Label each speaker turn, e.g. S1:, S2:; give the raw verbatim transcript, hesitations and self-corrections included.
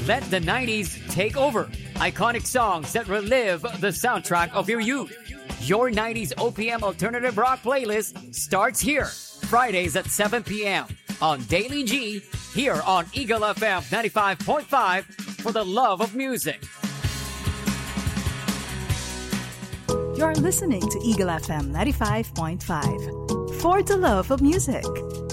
S1: Let the nineties take over. Iconic songs that relive the soundtrack of your youth. Your nineties O P M Alternative Rock playlist starts here. Fridays at seven p.m. on Daily G, here on Eagle F M ninety-five point five for the love of music.
S2: You're listening to Eagle F M ninety-five point five for the love of music.